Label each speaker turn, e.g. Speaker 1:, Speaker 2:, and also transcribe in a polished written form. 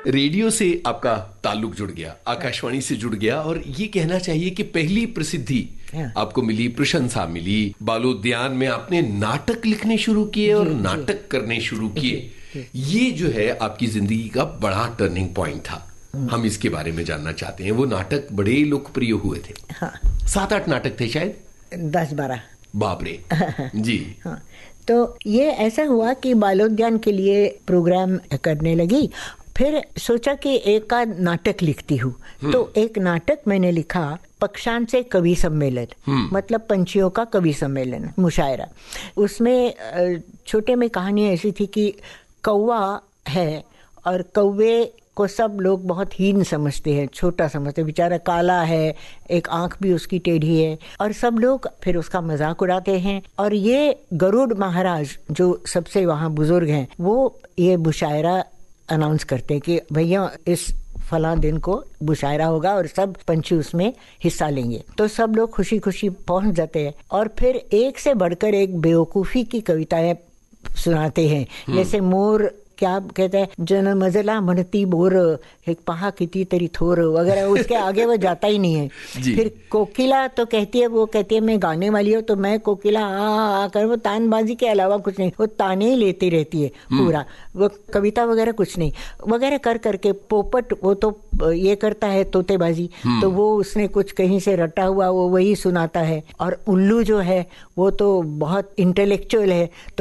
Speaker 1: Radio से आपका ताल्लुक जुड़ गया, आकाशवाणी से जुड़ गया, और ये कहना चाहिए कि पहली प्रसिद्धि आपको मिली, प्रशंसा मिली। बालोद्यान में आपने नाटक लिखने शुरू किए और नाटक करने शुरू किए। ये जो है आपकी जिंदगी का बड़ा टर्निंग पॉइंट था। हम इसके बारे में जानना चाहते हैं। वो नाटक बड़े लोकप्रिय हुए थे। 7-8 नाटक थे शायद,
Speaker 2: 10-12।
Speaker 1: बाप रे। जी।
Speaker 2: हाँ, तो ये ऐसा हुआ कि बालोद्यान के लिए प्रोग्राम करने लगी। फिर सोचा कि एक आध नाटक लिखती हूँ, तो एक नाटक मैंने लिखा, पक्षान से कवि सम्मेलन, मतलब पंछियों का कवि सम्मेलन, मुशायरा। उसमें छोटे में कहानी ऐसी थी कि कौवा है और कौवे को सब लोग बहुत हीन समझते हैं, छोटा समझते हैं, बेचारा काला है, एक आंख भी उसकी टेढ़ी है, और सब लोग फिर उसका मजाक उड़ाते हैं। और ये गरुड़ महाराज जो सबसे वहाँ बुजुर्ग हैं, वो ये मुशायरा अनाउंस करते हैं कि भैया इस फला दिन को मुशायरा होगा और सब पंछी उसमें हिस्सा लेंगे। तो सब लोग खुशी खुशी पहुंच जाते हैं और फिर एक से बढ़कर एक बेवकूफ़ी की कविताएं सुनाते हैं। जैसे मोर क्या कहते हैं, जन मजला म्हणती बोर, एक पहा किती तरी थोर वगैरह, उसके आगे वो जाता ही नहीं है। फिर कोकिला तो कहती है, वो कहती है मैं गाने वाली हूँ, तो मैं कोकिला आ कर, वो तानबाजी के अलावा कुछ नहीं, वो ताने ही लेती रहती है पूरा, वो कविता वगैरह कुछ नहीं वगैरह कर करके। पोपट वो तो ये करता है तोतेबाजी, तो वो उसने कुछ कहीं से रटा हुआ वो वही सुनाता है। और उल्लू जो है वो तो बहुत इंटेलेक्चुअल है,